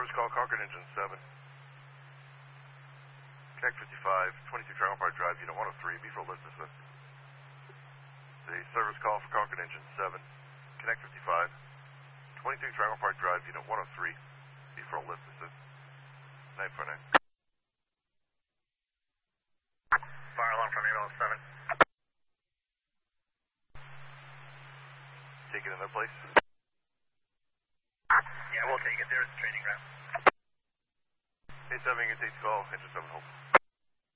service call, Concord Engine 7. Connect 55, 22 Triangle Park Drive, Unit 103, B for lift assist. The service call for Concord Engine 7. Connect 55, 22 Triangle Park Drive, Unit 103, B for lift assist. 9.9. Fire alarm from Email 7. Take it in their place. Yeah, we'll take it. There's the training ground. A7, you can take the call, Engine 7 hold.